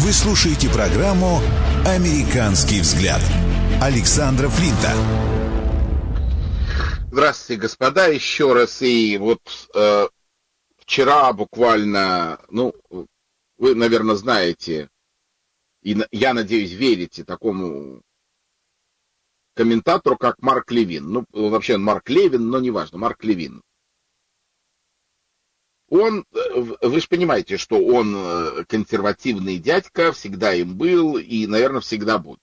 Вы слушаете программу «Американский взгляд» Александра Флинта. Здравствуйте, господа, еще раз. И вот вчера буквально, вы, наверное, знаете, и я надеюсь, верите такому комментатору, как Марк Левин. Вообще он Марк Левин, но неважно, Марк Левин. Вы же понимаете, что он консервативный дядька, всегда им был и, наверное, всегда будет.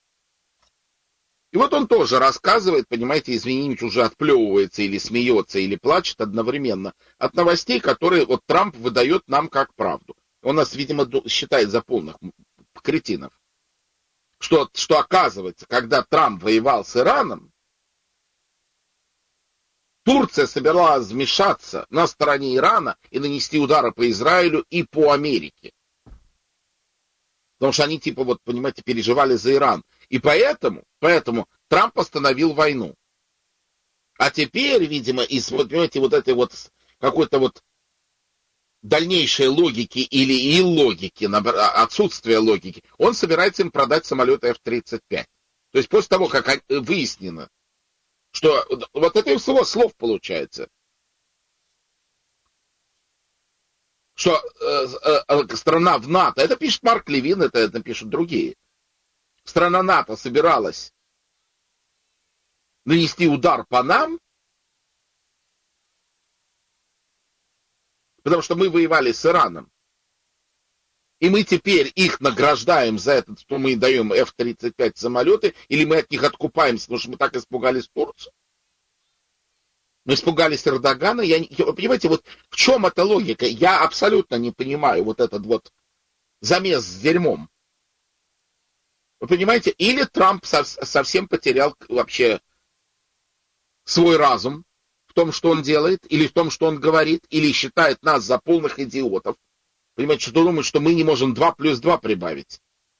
И вот он тоже рассказывает, понимаете, извините, уже отплевывается или смеется, или плачет одновременно от новостей, которые вот Трамп выдает нам как правду. Он нас, видимо, считает за полных кретинов. Что оказывается, когда Трамп воевал с Ираном, Турция собиралась вмешаться на стороне Ирана и нанести удары по Израилю и по Америке. Потому что они, понимаете, переживали за Иран. И поэтому Трамп остановил войну. А теперь, видимо, из, понимаете, этой какой-то дальнейшей логики или иллогики, отсутствия логики, он собирается им продать самолеты F-35. То есть после того, как выяснено, что вот это всего слов получается, что страна в НАТО, это пишет Марк Левин, это пишут другие, страна НАТО собиралась нанести удар по нам, потому что мы воевали с Ираном, и мы теперь их награждаем за это, что мы даем F-35 самолеты, или мы от них откупаемся, потому что мы так испугались Турцию. Мы испугались Эрдогана. Понимаете, в чем эта логика? Я абсолютно не понимаю этот замес с дерьмом. Вы понимаете, или Трамп совсем потерял вообще свой разум в том, что он делает, или в том, что он говорит, или считает нас за полных идиотов. Понимаете, что думает, что мы не можем 2 плюс 2 прибавить.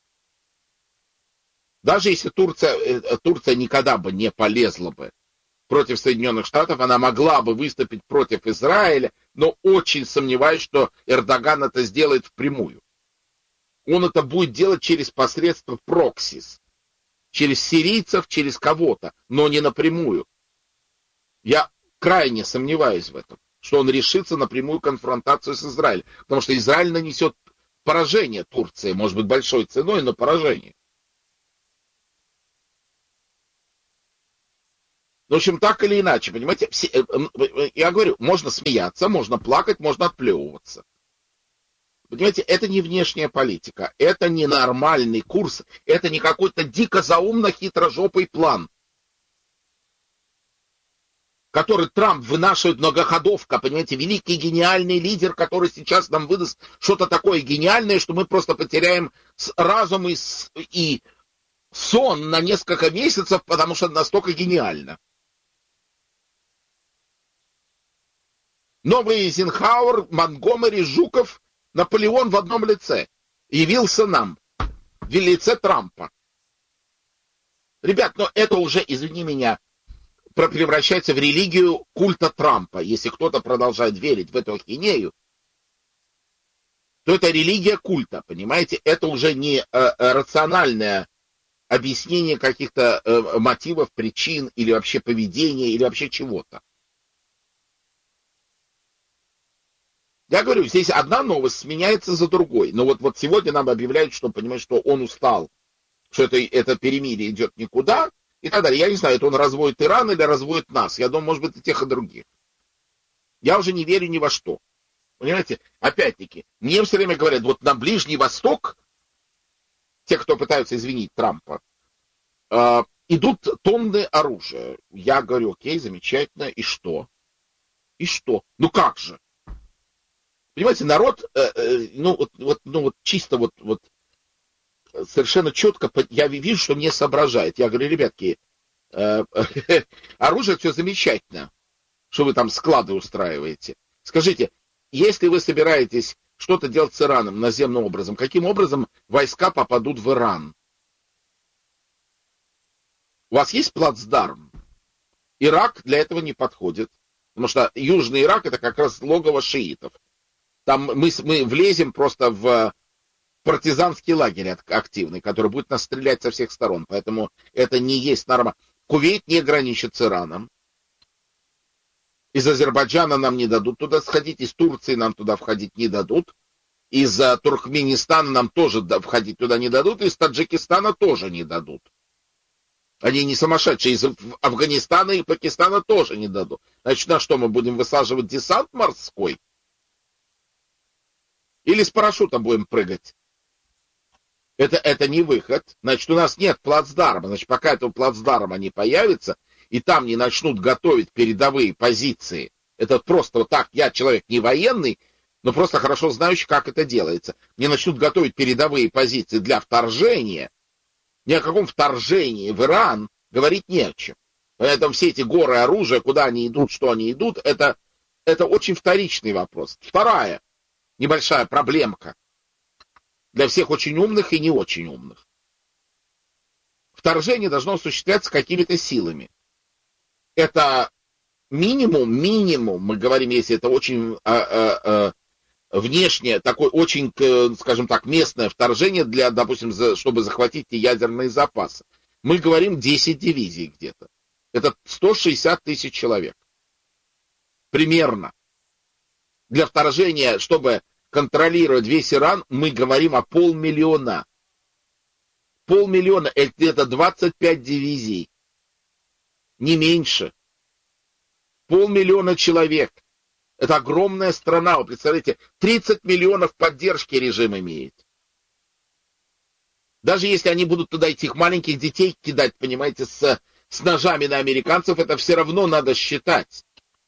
Даже если Турция никогда бы не полезла бы против Соединенных Штатов, она могла бы выступить против Израиля, но очень сомневаюсь, что Эрдоган это сделает впрямую. Он это будет делать через посредство проксис, через сирийцев, через кого-то, но не напрямую. Я крайне сомневаюсь в этом, что он решится на прямую конфронтацию с Израилем, потому что Израиль нанесет поражение Турции, может быть, большой ценой, но поражение. В общем, так или иначе, понимаете, я говорю, можно смеяться, можно плакать, можно отплевываться. Понимаете, это не внешняя политика, это не нормальный курс, это не какой-то дико заумно хитрожопый план, который Трамп вынашивает многоходовка, понимаете, великий гениальный лидер, который сейчас нам выдаст что-то такое гениальное, что мы просто потеряем разум и сон на несколько месяцев, потому что это настолько гениально. Новый Эйзенхауэр, Монтгомери, Жуков, Наполеон в одном лице явился нам в лице Трампа. Ребят, но это уже, извини меня, превращается в религию культа Трампа. Если кто-то продолжает верить в эту ахинею, то это религия культа, понимаете? Это уже не рациональное объяснение каких-то мотивов, причин, или вообще поведения, или вообще чего-то. Я говорю, здесь одна новость сменяется за другой. Но вот сегодня нам объявляют, что, понимаете, что он устал, что это перемирие идет никуда, и так далее. Я не знаю, это он разводит Иран или разводит нас. Я думаю, может быть, и тех, и других. Я уже не верю ни во что. Понимаете? Опять-таки, мне все время говорят, вот на Ближний Восток, те, кто пытаются извинить Трампа, идут тонны оружия. Я говорю, окей, замечательно, и что? И что? Ну как же? Понимаете, народ, чисто совершенно четко, я вижу, что мне соображает. Я говорю, ребятки, оружие все замечательно, что вы там склады устраиваете. Скажите, если вы собираетесь что-то делать с Ираном наземным образом, каким образом войска попадут в Иран? У вас есть плацдарм? Ирак для этого не подходит, потому что Южный Ирак это как раз логово шиитов. Там мы влезем просто в партизанский лагерь активный, который будет нас стрелять со всех сторон. Поэтому это не есть норма. Кувейт не граничит с Ираном. Из Азербайджана нам не дадут туда сходить, из Турции нам туда входить не дадут. Из Туркменистана нам тоже входить туда не дадут, из Таджикистана тоже не дадут. Они не сумасшедшие, из Афганистана и Пакистана тоже не дадут. Значит, на что мы будем высаживать десант морской? Или с парашютом будем прыгать? Это не выход. Значит, у нас нет плацдарма. Значит, пока этого плацдарма не появится, и там не начнут готовить передовые позиции, это просто вот так, я человек не военный, но просто хорошо знающий, как это делается. Мне начнут готовить передовые позиции для вторжения. Ни о каком вторжении в Иран говорить не о чем. Поэтому все эти горы оружия, куда они идут, что они идут, это очень вторичный вопрос. Вторая небольшая проблемка для всех очень умных и не очень умных. Вторжение должно осуществляться какими-то силами. Это минимум, мы говорим, если это очень внешнее, такое очень, скажем так, местное вторжение для, допустим, чтобы захватить ядерные запасы. Мы говорим 10 дивизий где-то. Это 160 тысяч человек. Примерно. Для вторжения, чтобы контролировать весь Иран, мы говорим о 500 000. 500 000 это 25 дивизий. Не меньше. 500 000 человек. Это огромная страна, вы представляете, 30 миллионов поддержки режим имеет. Даже если они будут туда этих маленьких детей кидать, понимаете, с ножами на американцев, это все равно надо считать.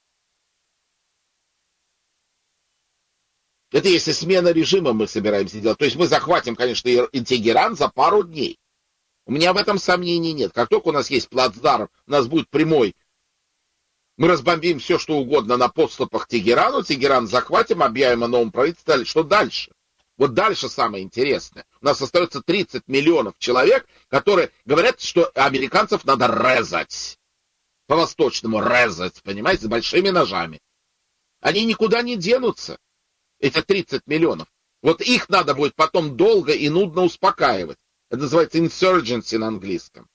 Это если смена режима мы собираемся делать. То есть мы захватим, конечно, и Тегеран за пару дней. У меня в этом сомнений нет. Как только у нас есть плацдарм, у нас будет прямой. Мы разбомбим все, что угодно на подступах к Тегерану, Тегеран захватим, объявим о новом правительстве. Что дальше? Вот дальше самое интересное. У нас остается 30 миллионов человек, которые говорят, что американцев надо резать. По-восточному резать, понимаете, с большими ножами. Они никуда не денутся, эти 30 миллионов. Вот их надо будет потом долго и нудно успокаивать. Это называется insurgency на английском.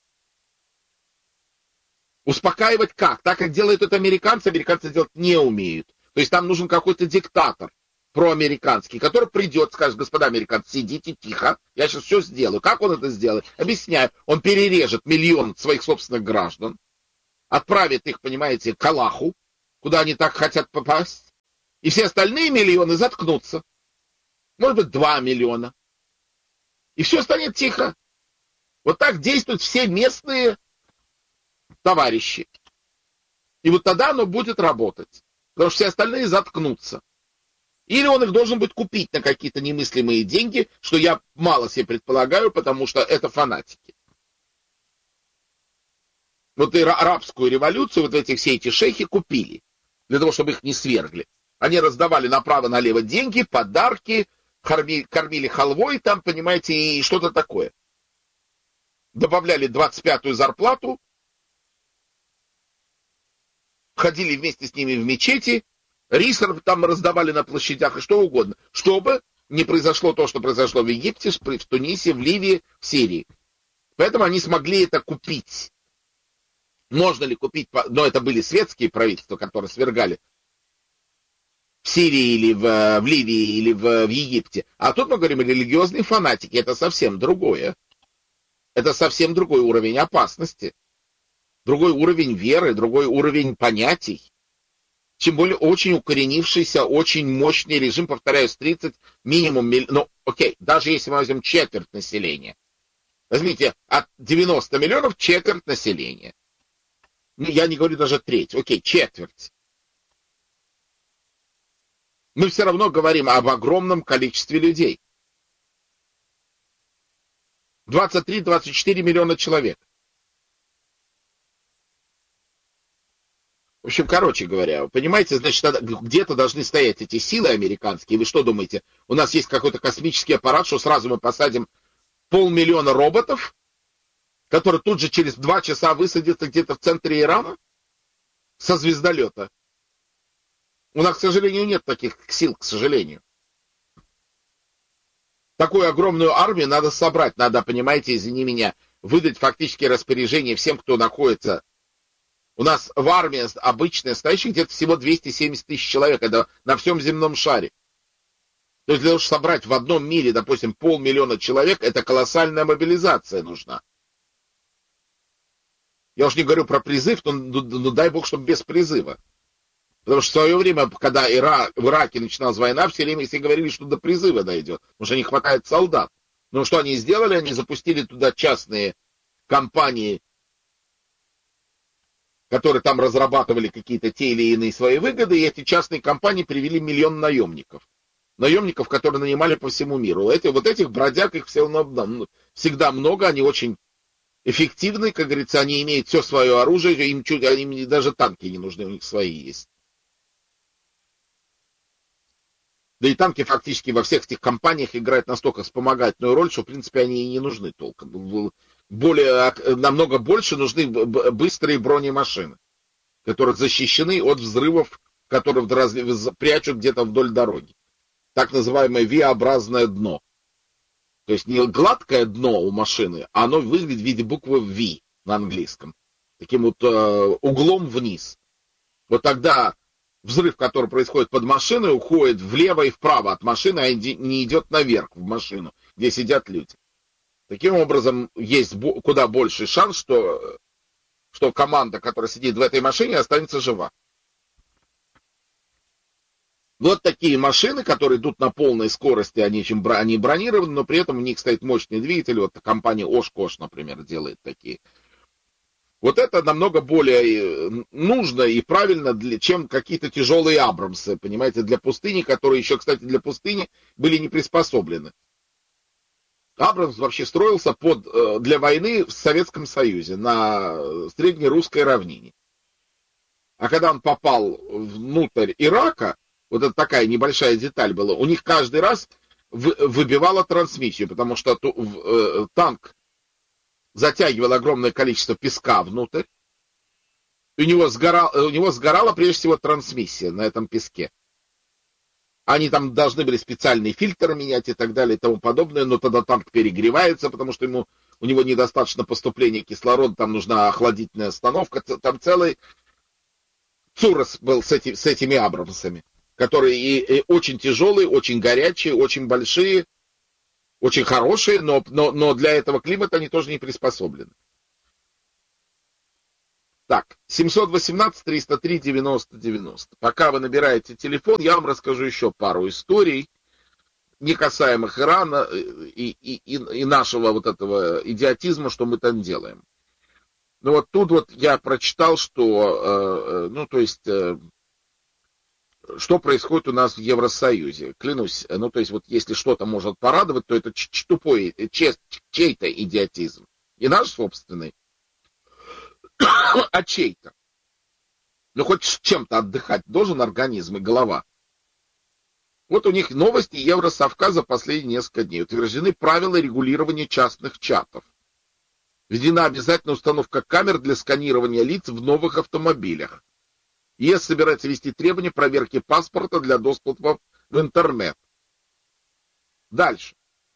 Успокаивать как? Так, как делают это американцы делать не умеют. То есть там нужен какой-то диктатор проамериканский, который придет, скажет: господа американцы, сидите тихо, я сейчас все сделаю. Как он это сделает? Объясняю. Он перережет 1 миллион своих собственных граждан, отправит их, понимаете, к Аллаху, куда они так хотят попасть, и все остальные миллионы заткнутся. Может быть, 2 миллиона. И все станет тихо. Вот так действуют все местные товарищи. И вот тогда оно будет работать. Потому что все остальные заткнутся. Или он их должен будет купить на какие-то немыслимые деньги, что я мало себе предполагаю, потому что это фанатики. Вот и арабскую революцию вот все эти шейхи купили. Для того, чтобы их не свергли. Они раздавали направо-налево деньги, подарки, кормили халвой там, понимаете, и что-то такое. Добавляли 25-ю зарплату, ходили вместе с ними в мечети, рис там раздавали на площадях и что угодно, чтобы не произошло то, что произошло в Египте, в Тунисе, в Ливии, в Сирии. Поэтому они смогли это купить. Можно ли купить, но это были светские правительства, которые свергали в Сирии или в Ливии или в Египте. А тут мы говорим религиозные фанатики, это совсем другое. Это совсем другой уровень опасности. Другой уровень веры, другой уровень понятий. Тем более очень укоренившийся, очень мощный режим, повторяюсь, 30 минимум, ну окей, даже если мы возьмем четверть населения. Возьмите от 90 миллионов четверть населения. Я не говорю даже треть, окей, четверть. Мы все равно говорим об огромном количестве людей. 23-24 миллиона человек. В общем, короче говоря, понимаете, значит, где-то должны стоять эти силы американские. Вы что думаете, у нас есть какой-то космический аппарат, что сразу мы посадим 500 000 роботов, которые тут же через 2 часа высадятся где-то в центре Ирана со звездолета? У нас, к сожалению, нет таких сил, к сожалению. Такую огромную армию надо собрать, надо, понимаете, извини меня, выдать фактически распоряжение всем, кто находится. У нас в армии обычная стоящая где-то всего 270 тысяч человек, это на всем земном шаре. То есть для того, чтобы собрать в одном мире, допустим, 500 000 человек, это колоссальная мобилизация нужна. Я уж не говорю про призыв, но дай бог, чтобы без призыва. Потому что в свое время, когда в Ираке начиналась война, все говорили, что до призыва дойдет, потому что не хватает солдат. Но что они сделали? Они запустили туда частные компании, которые там разрабатывали какие-то те или иные свои выгоды, и эти частные компании привели 1 000 000 наемников. Наемников, которые нанимали по всему миру. Вот этих бродяг, их всегда много, они очень эффективны, как говорится, они имеют все свое оружие, им даже танки не нужны, у них свои есть. Да и танки фактически во всех этих компаниях играют настолько вспомогательную роль, что, в принципе, они и не нужны толком. Намного больше нужны быстрые бронемашины, которые защищены от взрывов, которые прячут где-то вдоль дороги. Так называемое V-образное дно. То есть не гладкое дно у машины, а оно выглядит в виде буквы V на английском. Таким вот углом вниз. Вот тогда взрыв, который происходит под машиной, уходит влево и вправо от машины, а не идет наверх в машину, где сидят люди. Таким образом, есть куда больший шанс, что команда, которая сидит в этой машине, останется жива. Вот такие машины, которые идут на полной скорости, они бронированы, но при этом у них стоит мощный двигатель. Вот компания Oshkosh, например, делает такие. Вот это намного более нужно и правильно, чем какие-то тяжелые Абрамсы, понимаете, для пустыни, которые еще, кстати, для пустыни были не приспособлены. Абрамс вообще строился для войны в Советском Союзе, на среднерусской равнине. А когда он попал внутрь Ирака, вот это такая небольшая деталь была, у них каждый раз выбивала трансмиссию, потому что танк затягивал огромное количество песка внутрь, и у него сгорала прежде всего трансмиссия на этом песке. Они там должны были специальные фильтры менять и так далее и тому подобное, но тогда танк перегревается, потому что у него недостаточно поступления кислорода, там нужна охладительная остановка, там целый цурос был с этими Абрамсами, которые и очень тяжелые, очень горячие, очень большие, очень хорошие, но для этого климата они тоже не приспособлены. Так, 718-303-90-90. Пока вы набираете телефон, я вам расскажу еще пару историй, не касаемых Ирана и нашего вот этого идиотизма, что мы там делаем. Ну вот тут вот я прочитал, что, что происходит у нас в Евросоюзе. Клянусь, то есть вот если что-то может порадовать, то это тупой, чей-то идиотизм. Не наш собственный, а чей-то. Ну, хоть с чем-то отдыхать должен организм и голова. Вот у них новости Евросовка за последние несколько дней. Утверждены правила регулирования частных чатов. Введена обязательная установка камер для сканирования лиц в новых автомобилях. ЕС собирается ввести требования проверки паспорта для доступа в интернет. Дальше.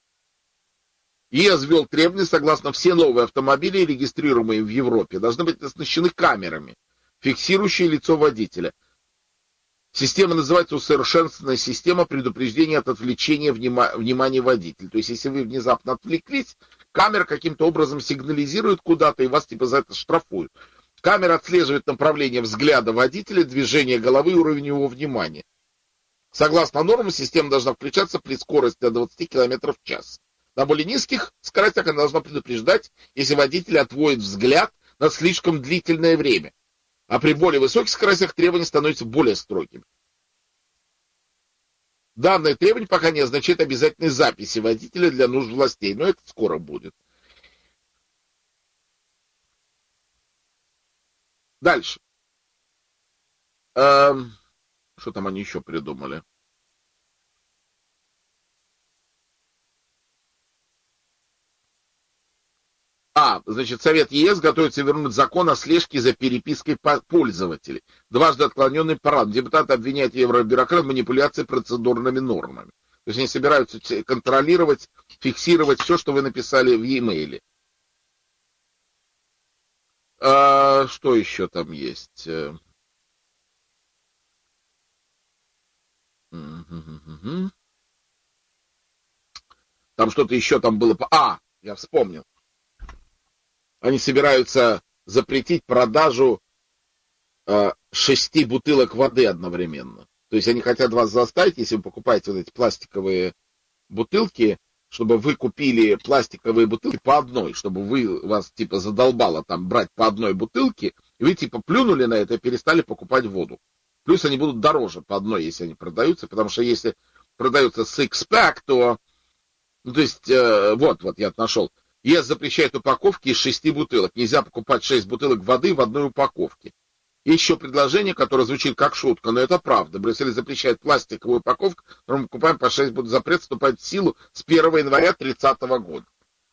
ЕС ввел требования, согласно все новые автомобили, регистрируемые в Европе, должны быть оснащены камерами, фиксирующие лицо водителя. Система называется усовершенствованная система предупреждения от отвлечения внимания водителя. То есть, если вы внезапно отвлеклись, камера каким-то образом сигнализирует куда-то, и вас типа за это штрафуют. Камера отслеживает направление взгляда водителя, движение головы и уровень его внимания. Согласно нормам, система должна включаться при скорости до 20 км в час. На более низких скоростях она должна предупреждать, если водитель отводит взгляд на слишком длительное время. А при более высоких скоростях требования становятся более строгими. Данное требование пока не означает обязательной записи водителя для нужд властей, но это скоро будет. Дальше. Что там они еще придумали? Значит, Совет ЕС готовится вернуть закон о слежке за перепиской пользователей. Дважды отклоненный парад. Депутаты обвиняют евробюрократов в манипуляции процедурными нормами. То есть они собираются контролировать, фиксировать все, что вы написали в e-mail. Что еще там есть? Там что-то еще там было. Я вспомнил. Они собираются запретить продажу 6 бутылок воды одновременно. То есть они хотят вас заставить, если вы покупаете вот эти пластиковые бутылки, чтобы вы купили пластиковые бутылки по одной, чтобы вас типа задолбало там брать по одной бутылке, и вы типа плюнули на это и перестали покупать воду. Плюс они будут дороже по одной, если они продаются, потому что если продается six-pack, то... Ну, то есть, вот я нашел. ЕС запрещает упаковки из 6 бутылок. Нельзя покупать 6 бутылок воды в одной упаковке. Есть еще предложение, которое звучит как шутка, но это правда. Брюссель запрещает пластиковую упаковку, которую мы покупаем по 6 бутылок. Запрет вступает в силу с 1 января 2030 года.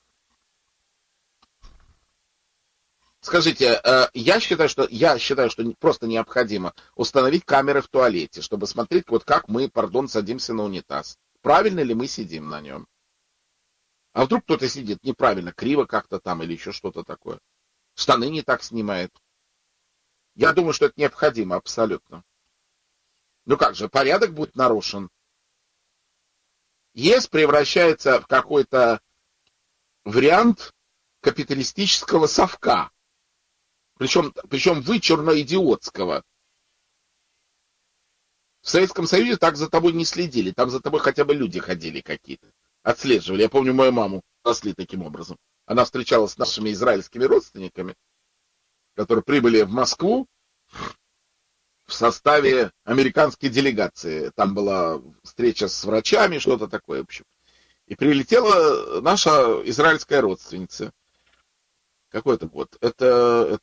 Скажите, я считаю, что просто необходимо установить камеры в туалете, чтобы смотреть, вот как мы, садимся на унитаз. Правильно ли мы сидим на нем? А вдруг кто-то сидит неправильно, криво как-то там или еще что-то такое. Штаны не так снимает. Я думаю, что это необходимо абсолютно. Ну как же, порядок будет нарушен. ЕС превращается в какой-то вариант капиталистического совка. Причем вычурно-идиотского. В Советском Союзе так за тобой не следили. Там за тобой хотя бы люди ходили какие-то. Отслеживали. Я помню, мою маму спасли таким образом. Она встречалась с нашими израильскими родственниками, которые прибыли в Москву в составе американской делегации. Там была встреча с врачами, что-то такое, в общем. И прилетела наша израильская родственница. Какой это год? Это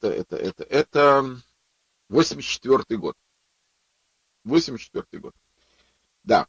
84-й год. 84-й год. Да.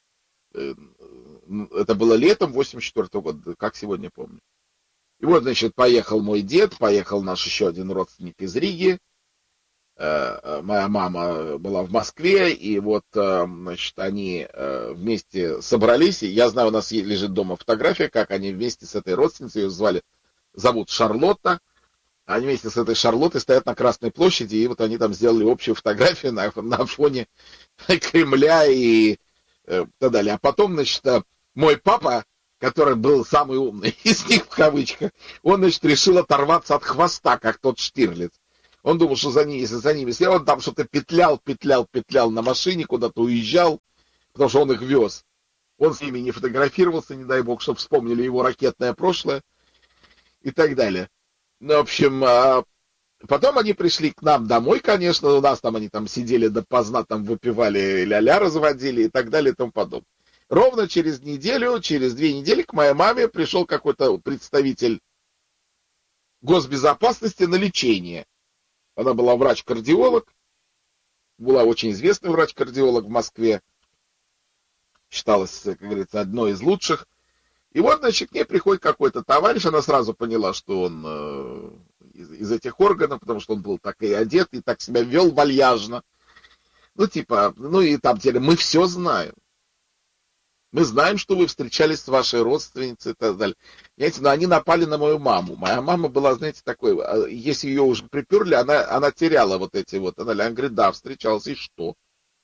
Это было летом 84-го года, как сегодня помню. И вот, значит, поехал мой дед, поехал наш еще один родственник из Риги. Моя мама была в Москве, и вот, значит, они вместе собрались. И я знаю, у нас лежит дома фотография, как они вместе с этой родственницей, ее зовут Шарлотта. Они вместе с этой Шарлоттой стоят на Красной площади, и вот они там сделали общую фотографию на фоне Кремля и так далее. А потом, значит, мой папа, который был самый умный из них, в кавычках, он, значит, решил оторваться от хвоста, как тот Штирлиц. Он думал, что если за ними следил, он там что-то петлял на машине, куда-то уезжал, потому что он их вез. Он с ними не фотографировался, не дай бог, чтобы вспомнили его ракетное прошлое и так далее. Ну, в общем, потом они пришли к нам домой, конечно, у нас там они там сидели допоздна, там выпивали, ля-ля разводили и так далее и тому подобное. Ровно через 2 недели к моей маме пришел какой-то представитель госбезопасности на лечение. Она была врач-кардиолог, была очень известный врач-кардиолог в Москве, считалась, как говорится, одной из лучших. И вот, значит, к ней приходит какой-то товарищ, она сразу поняла, что он из этих органов, потому что он был так и одет, и так себя вел вальяжно. Ну, типа, ну и там теперь мы все знаем. Мы знаем, что вы встречались с вашей родственницей и так далее. Знаете, но они напали на мою маму. Моя мама была, знаете, такой, если ее уже приперли, она теряла вот эти вот. Она говорит, да, встречалась, и что?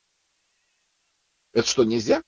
Это что, нельзя?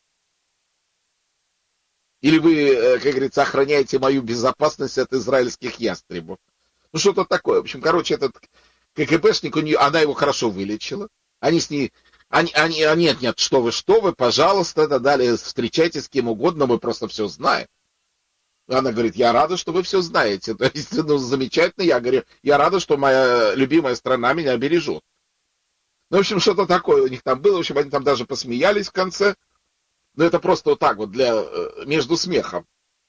Или вы, как говорится, охраняете мою безопасность от израильских ястребов? Ну, что-то такое. В общем, короче, этот КГБшник, она его хорошо вылечила. Они с ней... Нет, что вы, пожалуйста, да, далее встречайтесь с кем угодно, мы просто все знаем. Она говорит, я рада, что вы все знаете. То есть, ну, замечательно, я говорю, я рада, что моя любимая страна меня бережет. Ну, в общем, что-то такое у них там было, в общем, они там даже посмеялись в конце. Но это просто вот так вот, между смехом.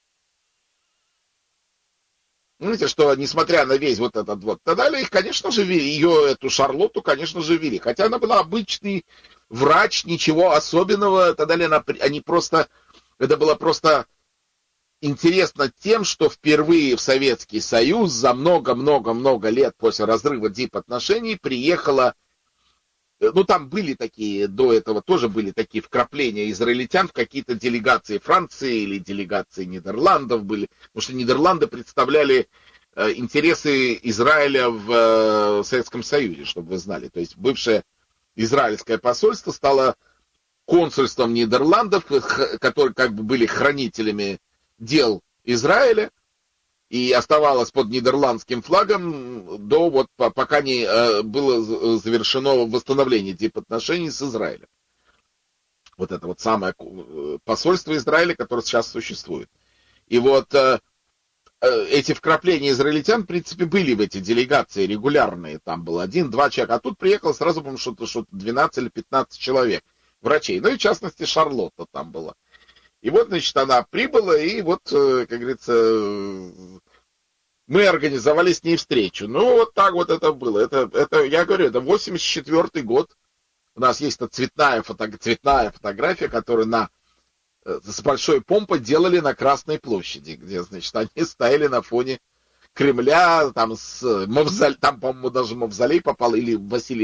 Знаете, что, несмотря на весь вот этот вот, тогда их, конечно же, вели, эту Шарлотту, конечно же, вели. Хотя она была обычный врач, ничего особенного, тогда это было просто интересно тем, что впервые в Советский Союз за много-много-много лет после разрыва дипотношений приехала Ну, там были такие, до этого тоже были такие вкрапления израильтян в какие-то делегации Франции или делегации Нидерландов были, потому что Нидерланды представляли интересы Израиля в Советском Союзе, чтобы вы знали. То есть бывшее израильское посольство стало консульством Нидерландов, которые как бы были хранителями дел Израиля, и оставалось под нидерландским флагом до вот пока не было завершено восстановление дипотношений с Израилем. Вот это вот самое посольство Израиля, которое сейчас существует. И вот эти вкрапления израильтян, в принципе, были в эти делегации регулярные. Там было 1-2 человека, а тут приехало сразу, по-моему, что-то 12 или 15 человек врачей. Ну и, в частности, Шарлотта там была. И вот, значит, она прибыла, и вот, как говорится, мы организовали с ней встречу. Ну, вот так вот это было. Это я говорю, это 84-й год. У нас есть цветная фотография, которую с большой помпой делали на Красной площади, где, значит, они стояли на фоне Кремля, там, там, по-моему, даже мавзолей попал, или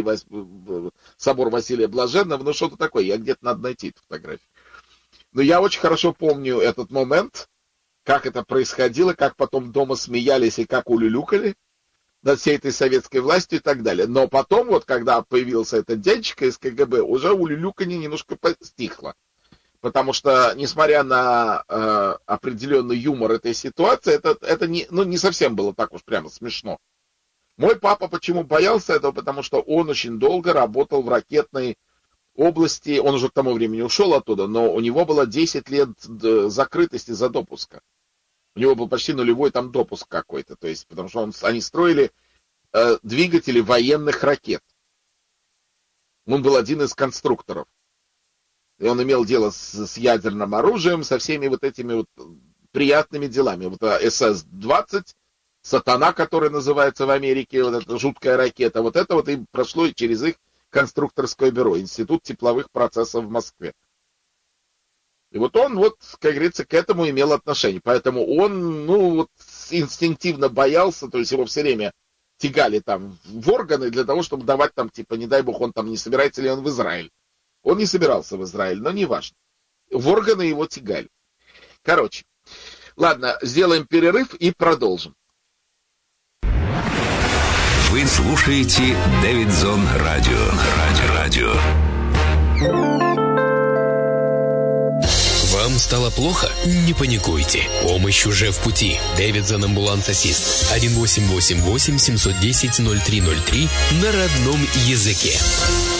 собор Василия Блаженного, ну, что-то такое. Я где-то надо найти эту фотографию. Но я очень хорошо помню этот момент, как это происходило, как потом дома смеялись и как улюлюкали над всей этой советской властью и так далее. Но потом, вот когда появился этот дядечка из КГБ, уже улюлюканье немножко стихло. Потому что, несмотря на определенный юмор этой ситуации, это не совсем было так уж прямо смешно. Мой папа почему боялся этого? Потому что он очень долго работал в ракетной области, он уже к тому времени ушел оттуда, но у него было 10 лет закрытости за допуска. У него был почти нулевой там допуск какой-то, то есть, потому что они строили двигатели военных ракет. Он был один из конструкторов. И он имел дело с ядерным оружием, со всеми вот этими вот приятными делами. Вот СС-20, Сатана, который называется в Америке, вот эта жуткая ракета, вот это вот и прошло через их конструкторское бюро, Институт тепловых процессов в Москве. И вот он, вот, как говорится, к этому имел отношение. Поэтому он, вот, инстинктивно боялся, то есть его все время тягали там в органы для того, чтобы давать там, типа, не дай бог, он там не собирается ли он в Израиль. Он не собирался в Израиль, но не важно. В органы его тягали. Короче, ладно, сделаем перерыв и продолжим. Вы слушаете Дэвидсон Радио. Вам стало плохо? Не паникуйте. Помощь уже в пути. Дэвидсон Амбуланс-Ассист. 1888 710 0303 на родном языке.